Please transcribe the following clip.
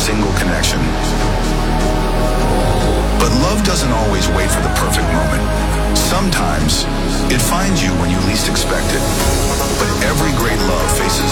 single connection. But love doesn't always wait for the perfect moment. Sometimes it finds you when you least expect it. But every great love faces